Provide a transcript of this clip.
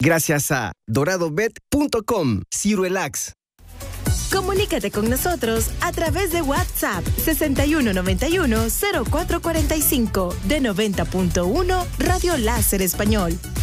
Gracias a doradobet.com. Cirelax. Comunícate con nosotros a través de WhatsApp 6191-0445 de 90.1 Radio Láser Español.